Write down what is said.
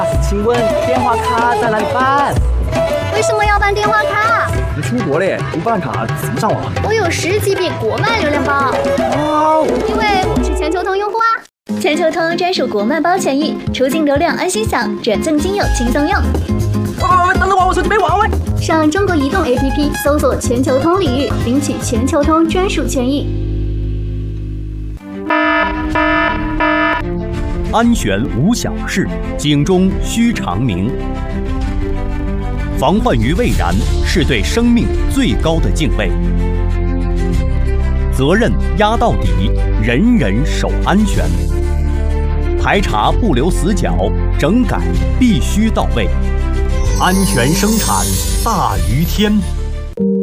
请问电话卡在哪里办？ 为什么要办电话卡？ 你出国嘞，不办卡怎么上网？ 我有10GB国漫流量包。 哇， 因为我是全球通用户啊。全球通专属国漫包权益，出境流量安心享，转赠金友轻松用。 等等我手机没网了。 上中国移动 APP 搜索全球通领域，领取全球通专属权益。 安全无小事，警钟须长鸣。防患于未然是对生命最高的敬畏。责任压到底，人人守安全。排查不留死角，整改必须到位。安全生产大于天。